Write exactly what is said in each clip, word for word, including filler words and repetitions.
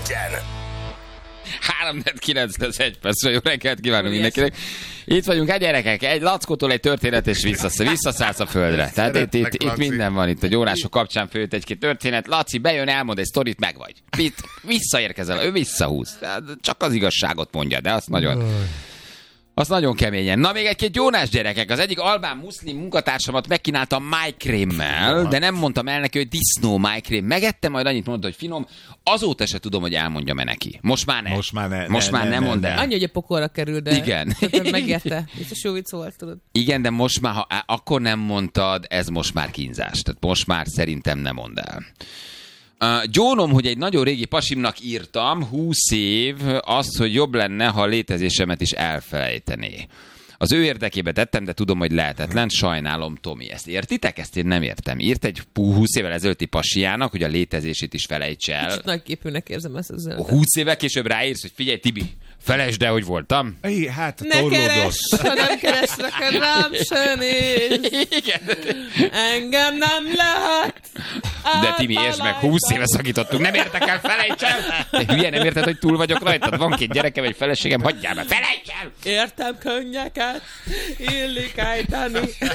tizenegyen. három kilencvenöt perc, jó reggelt kívánunk mindenkinek. Itt vagyunk, egy gyerekek, egy lackótól egy történet, és visszasz, visszaszállsz a földre. Tehát itt, itt, itt minden van, itt a gyónások kapcsán főtt egy-két történet. Laci bejön, elmond egy sztorit, meg vagy. Itt visszaérkezel, ő visszahúz. Csak az igazságot mondja, de azt nagyon... Az nagyon keményen. Na, még egy-két Jónás gyerekek. Az egyik albán muszlim munkatársamat megkínáltam májkrémmel, de nem mondtam el neki, hogy disznó májkrém. Megettem, majd annyit mondta, hogy finom. Azóta se tudom, hogy elmondjam-e neki. Most már ne. Most már ne. Most ne, már ne, nem ne, mondd ne. el. Annyi, hogy a pokolra kerül, de... Igen. Megérte. Biztos jó vicc volt, tudod. Igen, de most már, ha akkor nem mondtad, ez most már kínzás. Tehát most már szerintem nem mondd el. Uh, gyónom, hogy egy nagyon régi pasimnak írtam, húsz év, azt, hogy jobb lenne, ha a létezésemet is elfelejtené. Az ő érdekébe tettem, de tudom, hogy lehetetlen. Sajnálom, Tomi. Ezt értitek? Ezt én nem értem. Írt egy húsz évvel ezelőtti pasiának, hogy a létezését is felejts el. Kicsit nagyképűnek érzem ezt az üzenetet. húsz évvel később ráírsz, hogy figyelj, Tibi, felejtsd el, hogy voltam. É, hát Ne keres, ha nem keresnek, rám se néz. Igen. Engem nem lehet. De Timi, értsd meg, húsz éve szakítottunk, nem értek el, felejts el! Te hülye, nem érted, hogy túl vagyok rajtad? Van két gyerekem, egy feleségem, hagyjál be, felejts el! Értem könnyeket, illik ejteni.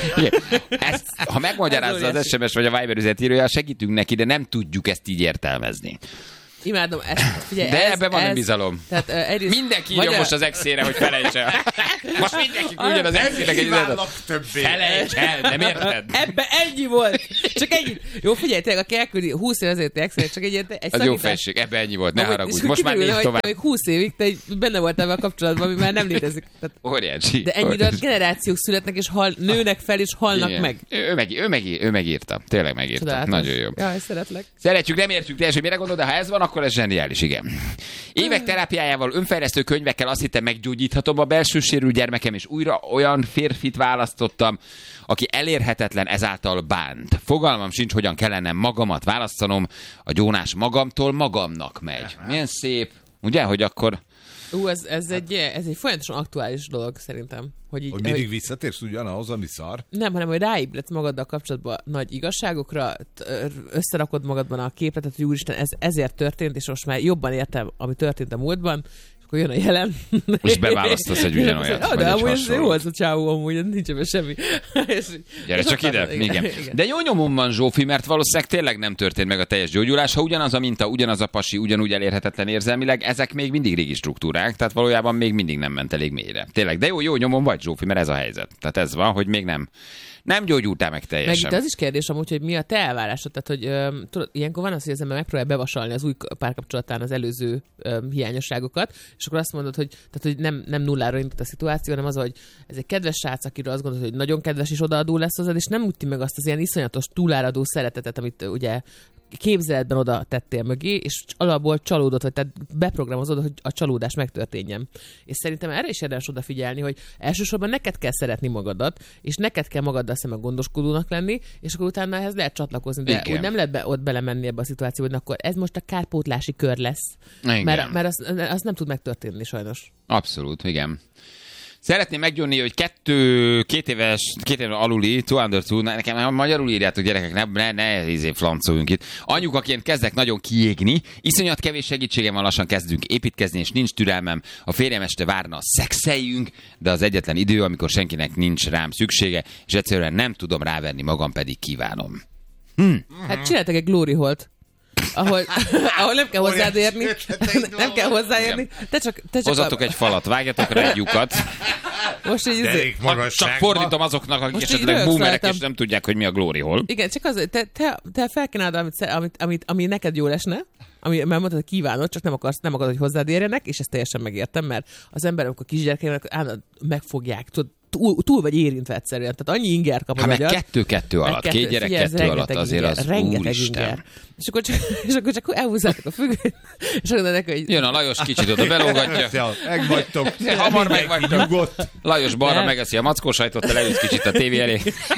Ezt, ha megmagyarázza az es em es vagy a Viber üzenetírója, segítünk neki, de nem tudjuk ezt így értelmezni. Imádom ezt. Figyelj, De ez, ebben van ez, önbizalom. Tehát, uh, egyrészt, Mindenki írja most az exére, hogy felejts el. Most mindenki küldjön az exének egy üzenetet. Felejts el, nem érted? Ebbe ennyi volt. Csak ennyi. Jó, figyelj, tényleg, aki elküldi húsz év ezelőtti exére, csak egy, egy Az szakítás. jó felség, ebbe ennyi volt, ne Amúgy- haragudj. és Most már kiderülne, nézd hogy tovább. te még húsz évig te egy- benne voltál ebben a kapcsolatban, ami már nem létezik. Tehát, Óriási. de ennyire generációk születnek, és hal, nőnek fel, és halnak Igen. meg. Ő, meg, ő, meg, ő megírta. Tényleg megírta. Csodálatos. Nagyon jó. Jaj, szeretlek. Szeretjük, nem értjük teljesen, mire gondol, de ha ez van, akkor ez zseniális, igen. Évek terápiájával, önfejlesztő könyvekkel azt hittem, meggyógyíthatom a belső sérült gyermekem, és újra olyan férfit választottam, aki elérhetetlen, ezáltal bánt. Fogalmam sincs, hogyan kellene magamat választanom, a gyónás magamtól magamnak megy. Milyen szép, ugye, hogy akkor... Ú, ez, ez, egy, ez egy folyamatosan aktuális dolog, szerintem. Hogy, így, Hogy mindig visszatérsz ugyanahhoz, ami szar? Nem, hanem hogy ráébredsz magaddal kapcsolatban nagy igazságokra, t- összerakod magadban a képletet, hogy úristen, ez ezért történt, és most már jobban értem, ami történt a múltban, és akkor jön a jelen. Most beválasztasz egy ugyanolyat, Ah, vagy de egy amúgy ez jó hasonlót. az a csávó, amúgy nincs ebben semmi. és, Gyere és csak ott ide. van- Igen. De jó nyomom van, Zsófi, mert valószínűleg tényleg nem történt meg a teljes gyógyulás. Ha ugyanaz a minta, ugyanaz a pasi, ugyanúgy elérhetetlen érzelmileg, ezek még mindig régi struktúrák, tehát valójában még mindig nem ment elég mélyre. Tényleg, de jó, jó nyomom vagy, Zsófi, mert ez a helyzet. Tehát ez van, hogy még nem, nem gyógyultál meg Meg teljesen. itt az is kérdés amúgy, hogy mi a te elvárásod, tehát hogy öm, tudod, ilyenkor van az, hogy az ember megpróbálja bevasalni az új párkapcsolatán az előző öm, hiányosságokat, és akkor azt mondod, hogy, tehát, hogy nem, nem nullára indult a szituáció, hanem az, hogy ez egy kedves srác, akiről azt gondolod, hogy nagyon kedves és odaadó lesz hozzád, és nem úti meg azt az ilyen iszonyatos túláradó szeretetet, amit ö, ugye képzeletben oda tettél mögé, és alapból csalódott, vagy tehát beprogramozod, hogy a csalódás megtörténjen. És szerintem erre is érdemes odafigyelni, hogy elsősorban neked kell szeretni magadat, és neked kell magaddal szemben gondoskodónak lenni, és akkor utána ehhez lehet csatlakozni, de Igen. úgy nem lehet be, ott belemenni ebbe a szituációba, hogy akkor ez most a kárpótlási kör lesz. Igen. Mert, mert az, az nem tud megtörténni sajnos. Abszolút, igen. Szeretném meggyónni, hogy kettő, két éves, két éves aluli, two under two, nekem magyarul írjátok, gyerekek, ne, ne, ne izé flancoljunk itt. Anyukaként kezdek nagyon kiégni, iszonyat kevés segítségem van, lassan kezdünk építkezni, és nincs türelmem. A férjem este várna, szexeljünk, de az egyetlen idő, amikor senkinek nincs rám szüksége, és egyszerűen nem tudom rávenni magam, pedig kívánom. Hm. Hát csináltak egy glory holt. Ahol, ahol nem kell hozzád érni. Nem kell hozzáérni. Te csak, te csak Hozzatok a, egy falat, vágjatok rá egy lyukat. most így, izé- Derék Csak magasságban. fordítom azoknak, akik Most így esetleg rögsz boomerek, rajtam. és nem tudják, hogy mi a glory hole. Igen, csak az, te, te, te felkínálod, amit, sze- amit, amit, ami neked jól esne, ami, mert mondtad, hogy kívánod, csak nem akarsz, nem akarod, hogy hozzád érjenek, és ezt teljesen megértem, mert az ember, amikor kisgyerekeinek megfogják, tudod, túl, túl vagy érintve egyszerűen. Tehát annyi ingert kap az Hát meg agyad. kettő-kettő Meg alatt, kettő- két gyerek figyelj, ez kettő alatt rengeteg azért inger, az rengeteg úristen. inger. És akkor csak, és akkor csak elhúzzátok a függönyt, és akkor neki, hogy Jön a Lajos, kicsit oda belógatja. Ja, megvagytok. Hamar megvagytok. Nyugodt. Lajos balra Nem. megeszi a mackósajtot, te leülsz kicsit a tévé elé.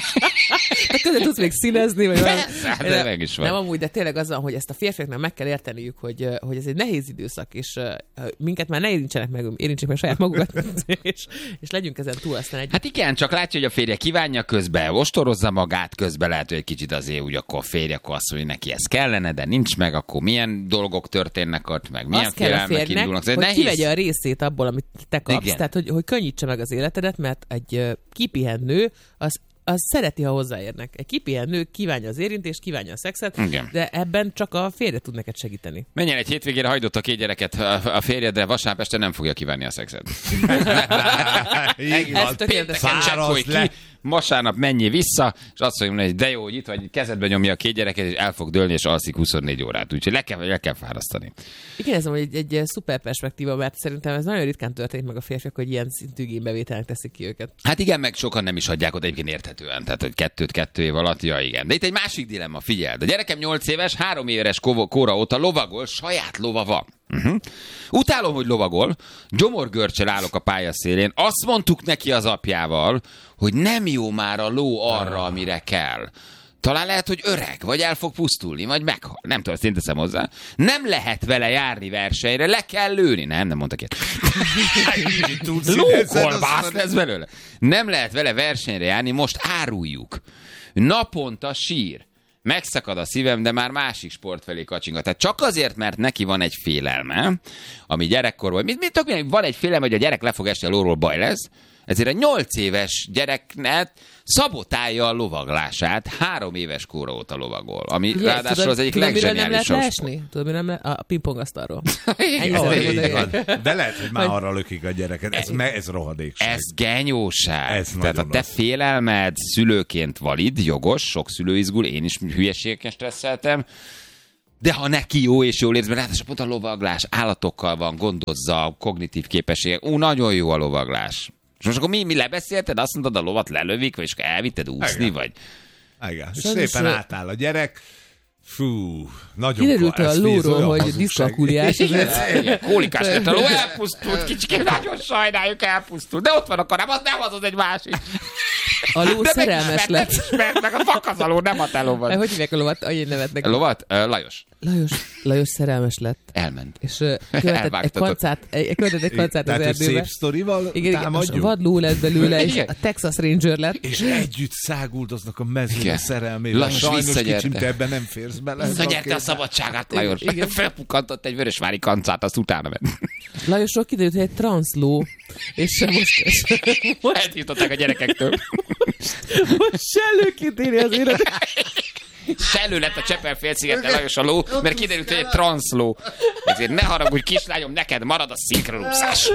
te közben tudsz még színezni, vagy valami. Hát de meg is van. Nem, amúgy, de tényleg az van, hogy ezt a férfiaknak meg kell érteniük, hogy, hogy ez egy nehéz időszak, és uh, minket már ne érintsenek meg, érintsék meg saját magukat, és, és legyünk ezen túl, aztán megy. Hát igen, csak látja, hogy a férje kívánja közben, ostorozza magát, közben lehet, hogy egy kicsit azért úgy akkor a férje, akkor azt mondja, hogy neki ez kellene, de nincs meg, akkor milyen dolgok történnek ott, meg milyen azt kell a félelmek férnek, indulnak. hogy nehéz... kivegye a részét abból, amit te kapsz, Igen. tehát hogy, hogy könnyítse meg az életedet, mert egy uh, kipihent nő, az az szereti, ha hozzáérnek. Egy kipihent nő kívánja az érintést, kívánja a szexet, Igen. de ebben csak a férje tud neked segíteni. Menjen egy hétvégére, hagydott a két gyereket a férjedre, vasárnap este nem fogja kívánni a szexet. Ez tökéletes. Pénteken csekkolj le. ki, vasárnap menjél vissza, és azt mondja, hogy de jó, hogy itt vagy, kezedbe nyomja a két gyereket, és el fog dőlni, és alszik huszonnégy órát. Úgyhogy le kell, le kell fárasztani. Igen, ez hogy egy, egy szuper perspektíva, mert szerintem ez nagyon ritkán történik meg a férfiak, hogy ilyen szintű igénybevételnek teszik ki őket. Hát igen, meg sokan nem is hagyják oda egyébként érthetően. Tehát, hogy kettőt kettő év alatt, ja igen. De itt egy másik dilemma, figyeld. A gyerekem nyolc éves, három éves kóra óta lovagol, saját lova van. Uh-huh. Utálom, hogy lovagol, gyomorgörcsel állok a pályaszélén, azt mondtuk neki az apjával, hogy nem jó már a ló arra, amire kell. Talán lehet, hogy öreg, vagy el fog pusztulni, vagy meghal. Nem tudom, ezt én teszem hozzá. Nem lehet vele járni versenyre, le kell lőni. Nem, nem mondtak ilyet. Lókolbász lesz belőle. Nem lehet vele versenyre járni, most áruljuk. Naponta sír. Megszakad a szívem, de már másik sport felé kacsingat. Tehát csak azért, mert neki van egy félelme, ami gyerekkorban, mit, mit tök, van egy félelme, hogy a gyerek le fog esni a lóról, baj lesz, ezért a nyolc éves gyereknek szabotálja a lovaglását, három éves kóra óta lovagol, ami Ugye, ráadásul tudod, az egyik tudod, legzseniálisabb. Nem lehet leesni? Tudod, mire nem lehet? A pingpongasztalról. Igen, Oh, ez, így van. De lehet, hogy már arra lökik a gyereket. Ez, me, ez rohadékság. ez genyóság. Ez Tehát a nagyon te az. félelmed szülőként valid, jogos, sok szülő izgul, én is hülyeségeken stresszeltem, de ha neki jó és jól érz, mert ráadásul pont a lovaglás állatokkal van, gondozza, kognitív képességek. Ú, nagyon jó a lovaglás. És most akkor mi, mi lebeszélted? Azt mondod, a lovat lelövik, vagy és elvitted úszni, Igen. vagy? Igen. És Sajnos, szépen ö- átáll a gyerek. Fú, nagyon Kiderült ez a víz, lóról, olyan hogy hazugság. diszkalkuliás. Igen, kólikás lett a ló, elpusztult, kicsikém, nagyon sajnáljuk, elpusztult. De ott van a karám, az nem az, az egy másik. A ló De szerelmes megismert, lett. megismert, meg a fakazaló, nem a te lovad. Hogy hívják a lovat? Annyi nevet neki. A lovat? Uh, Lajos. Lajos, Lajos szerelmes lett. Elment. És uh, követett egy Elvágtatok. kancát, egy, követett egy kancát az Tehát, hogy erdőbe. szép sztorival Igen, igen, most támadjuk? vadló lett belőle, és Igen. a Texas Ranger lett. És együtt száguldoznak a mezőn Igen. a szerelmével. Lajos Sajnos visszanyerte. kicsim, te ebben nem férsz bele. Visszanyerte a szabadságát, Lajos. Igen. Felpukkantott egy vörösvári kancát, azt utána ment. Lajosról kiderült, hogy egy transzló, és most, és most, Eltiltották a gyerekektől. most sellőként éli az élet. Sellő lett a Csepel-félszigeten Lajos a ló, mert kiderült, hogy egy transzló. Ezért ne haragudj, kislányom, neked marad a szinkronúszás.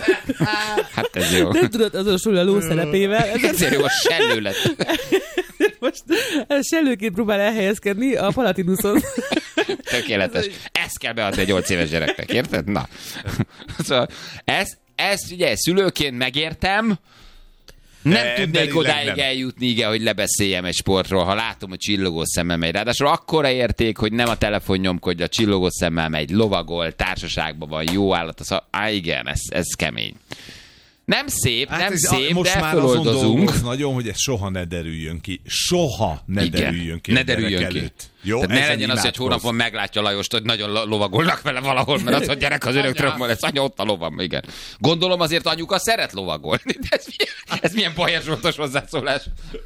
Hát ez jó. Nem tudod azonosulni a ló szerepével. ezért Ezért jó, a sellő lett. Most sellőként próbál elhelyezkedni a Palatinuson. Tökéletes. Ezt kell beadni egy nyolc éves gyereknek, érted? Na. Szóval ezt, ezt ugye szülőként megértem, nem De tudnék emberileg odáig nem. eljutni, igen, hogy lebeszéljem egy sportról, ha látom, hogy csillogó szemmel megy. Ráadásul akkora érték, hogy nem a telefon nyomkodja, a csillogó szemmel megy, lovagol, társaságban van, jó állat. Az, á, igen, ez, ez kemény. Nem szép, Hát nem ez szép, a, most de már azon föloldozunk. dolgoz nagyon, hogy ez soha ne derüljön ki. Soha ne Igen, derüljön ki. ne a gyerek derüljön ki. előtt. Jó, Tehát ne ezen legyen az, hogy egy imádkozz. hónapon meglátja Lajost, hogy nagyon lo- lovagolnak vele valahol, mert az a gyerek az örökről van, ez anya ott a lovam, igen. Gondolom azért anyuka szeret lovagolni. De ez, milyen, ez milyen Bajer Zsoltos hozzászólás.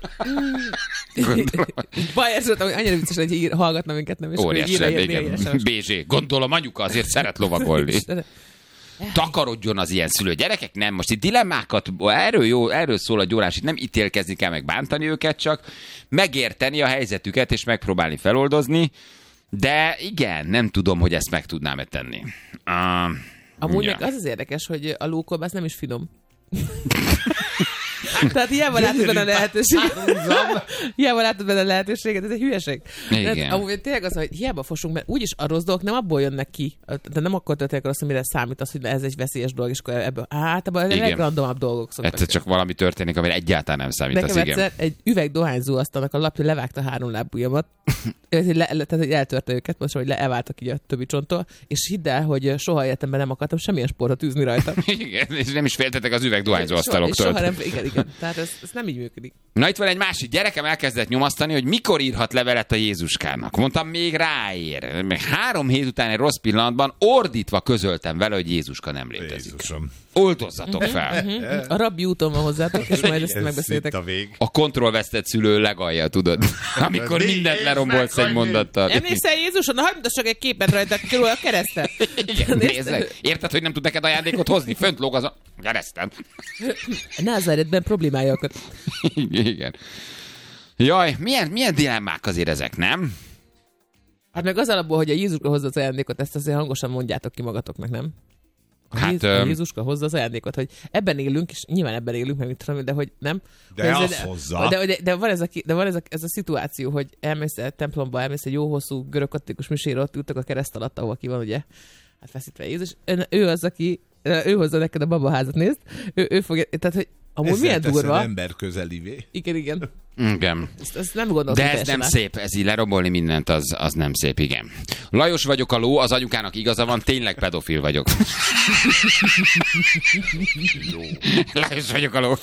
Bajer Zsolt, hogy annyira vicces, hogy ír, hallgatna minket, nem? És akkor így Óriás, írja, írja, igen. írja, írja, bé zsé. Gondolom anyuka azért szeret lovagolni. Takarodjon az ilyen szülő gyerekek, nem. Most itt dilemmákat, erről, jó, erről szól a gyórás, itt nem ítélkezni kell, meg bántani őket, csak megérteni a helyzetüket, és megpróbálni feloldozni, de igen, nem tudom, hogy ezt meg tudnám-e tenni. Uh, Amúgy ja. meg az az érdekes, hogy a lókolbász nem is finom. Tehát hiába látod benne a lehetőséget. Hiába látod benne a lehetőséget, ez egy hülyeség. Igen. Tehát, amúgy tényleg az, hogy hiába fosunk, mert úgyis a rossz dolgok nem abból jönnek ki. De nem akkor történik az, amire számít az, hogy ez egy veszélyes dolog, és akkor ebből általában a Igen. legrandomabb dolgok szoktak. Egyszer csak valami történik, amire egyáltalán nem számít, Nekem az igen. egyszer egy üveg dohányzó asztalnak a lapja levágta három lábujjamat, le, le, tehát hogy eltörte őket, most hogy le, elváltak így a többi csonttól, és hidd el, hogy soha életemben nem akartam semmilyen sportot űzni rajta. Igen, és nem is féltetek az üvegdohányzó Soha- és asztaloktól. Soha nem, igen, igen. Tehát ez, ez nem így működik. Na itt van egy másik gyerekem, elkezdett nyomasztani, hogy mikor írhat levelet a Jézuskának. Mondtam, még ráér. Még három hét után egy rossz pillanatban ordítva közöltem vele, hogy Jézuska nem létezik. Jézusom. Oltozzatok fel. A rabbi úton van hozzátok, és majd ezt megbeszéltek. A, vég. A kontrollvesztett szülő legalja, tudod? Amikor mindent lerombolsz egy mondattal. Emlékszel Jézuson? Na, hagyd mutassak egy képet rajta, körül a keresztet. Igen, nézd meg. Érted, hogy nem tud neked ajándékot hozni? Fönt lóg az a kereszten. Názáretben problémája akad. Igen. Jaj, milyen, milyen dilemmák azért ezek, nem? Hát meg az alapból, hogy a Jézuska hozza az ajándékot, ezt azért hangosan mondjátok ki magatoknak, nem? A, hát, Jéz, a Jézuska hozza az ajándékot, hogy ebben élünk, és nyilván ebben élünk, meg mit tudom, de hogy nem. De hogy az ez, hozza. De, de, de van, ez a, de van ez, a, ez a szituáció, hogy elmész a templomba, elmész egy jó hosszú görög-katolikus misére, ott ültek a kereszt alatt, ahol ki van, ugye, hát feszítve Jézus. Ő, ő az, aki, ő hozza neked a babaházat, nézd. Ő, ő fogja, tehát, hogy amúgy ezzel milyen durva. ember közelivé. Igen, igen. Igen. Ezt, ezt nem gondoltam. De ez nem szép, ez így lerombolni mindent, az, az nem szép, igen. Lajos vagyok a ló, az anyukának igaza van, tényleg pedofil vagyok. Lajos vagyok a ló.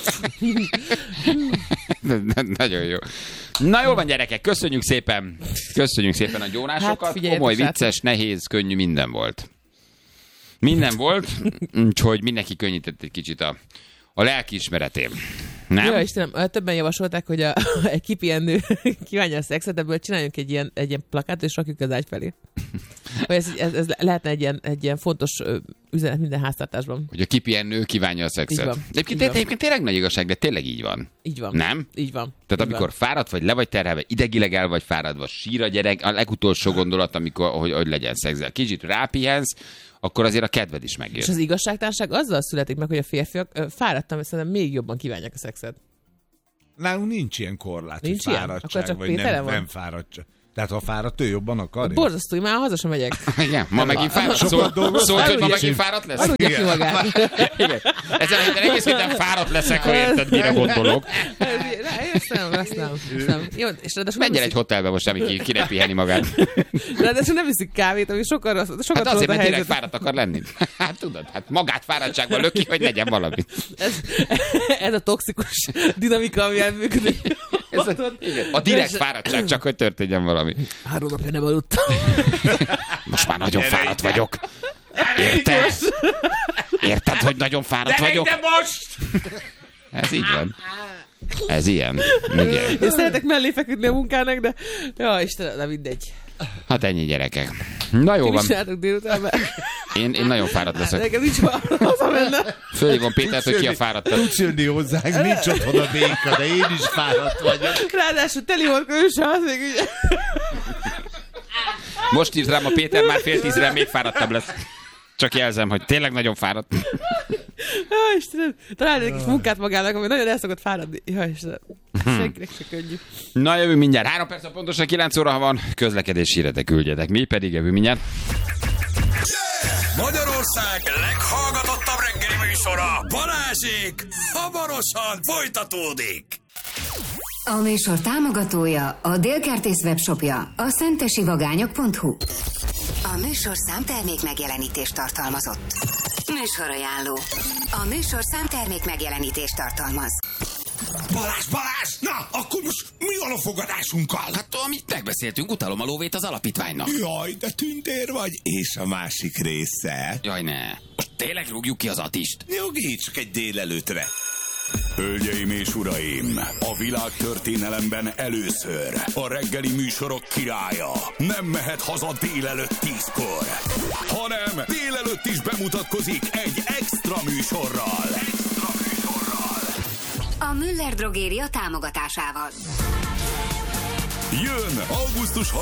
Nagyon jó. Na jól van, gyerekek, köszönjük szépen. Köszönjük szépen a gyónásokat. Hát, komoly, vicces, nehéz, könnyű, minden volt. Minden volt, úgyhogy mindenki könnyített egy kicsit a A lelkiismeretém. Nem? Jó, Istenem, többen javasolták, hogy a, egy kipihenő kívánja a szexet, ebből csináljunk egy ilyen, egy ilyen plakátot, és rakjuk az ágy felé. Hogy ez, ez, ez lehetne egy ilyen, egy ilyen fontos üzenet minden háztartásban. Hogy a kipihenő kívánja a szexet. Így van. Egyébként, Így van. egyébként tényleg nagy igazság, de tényleg így van. Így van. Nem? Így van. Tehát így amikor van. fáradt vagy, le vagy terhelve, idegileg el vagy fáradva, sír a gyerek, a legutolsó gondolat, amikor, hogy, hogy legyen szexel. Kicsit rápihensz, akkor azért a kedved is megér. És az igazságtalanság azzal születik meg, hogy a férfiak ö, fáradtam, és szerintem még jobban kívánják a szexet. Nálunk nincs ilyen korlát, Nincs hogy ilyen? fáradtság, Akkor csak vagy Pétere nem, van? nem fáradtság. Tehát ha fáradt, ő jobban akar. Borzasztó, hogy már haza sem megyek. Igen, ma megint fáradt. Szólt, szólt, hogy ma megint fáradt lesz? Aludja ki magát. Igen. Ezen a héten egész héten fáradt leszek, hogy érted, mire gondolok. Ezt nem, ezt nem. Ezt nem. Jó, és ráadásul Menjen egy hotelbe most, ami ki, kinek pihenni magát. ráadásul nem iszik kávét, ami sokkal rossz. Sokat Hát azért, a mert tényleg helyzet. fáradt akar lenni. Hát tudod, hát magát fáradtságban löki, hogy legyen valami. Ez, ez a toxikus dinamika, ami elműködik. Ez a, igen, a direkt fáradtság, csak hogy történjen valami. Három napja nem aludtam. Most már nagyon fáradt vagyok. Érted? Érted, hogy nagyon fáradt vagyok? De most! Ez így van. Ez ilyen. Igen. Én szeretek mellé feküdni a munkának, de ja, Istenem, de mindegy. Hát ennyi, gyerekek. Na jó Ti van. is csináltok délután, mert Én, én nagyon fáradt leszek. nekem nincs hazamenne. Fölhívom Pétert, hogy ki a fáradt. Tudsz jönni hozzánk, nincs otthon a béka, de én is fáradt vagyok. Ráadásul teli volt őse, az még ugye. Most írt rám a Péter, már fél tízre még fáradtabb lesz. Csak jelzem, hogy tényleg nagyon fáradt. Ja, Istenem, találj egy kis munkát magának, ami nagyon el szokott fáradni. Ja, Istenem, senkinek se könnyű. Na jövünk mindjárt. Három perc a pontosan kilenc óra, ha van közlekedés híretek, küldjetek. Mi pedig jövünk mindjárt. Magyarország leghallgatottabb reggeli műsora, Balázsék, hamarosan folytatódik. A műsor támogatója a Délkertész webshopja, a szentesivagányok pont hu. A műsor számtermék megjelenítést tartalmazott. Műsorajánló. A műsor számtermék megjelenítést tartalmaz. Balázs, Balázs, na, akkor most mi van a fogadásunkkal? Hát amit megbeszéltünk, utalom a lóvét az alapítványnak. Jaj, de tündér vagy, és a másik része. Jaj, ne. Most tényleg rúgjuk ki az Atist. Nyugi, csak egy délelőtre. Hölgyeim és uraim, a világ történelemben először a reggeli műsorok királya nem mehet haza délelőtt tízkor, hanem délelőtt is bemutatkozik egy extra műsorral. Extra műsorral. A Müller Drogéria támogatásával. Jön augusztus